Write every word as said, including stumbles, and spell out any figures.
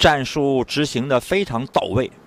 战术执行的非常到位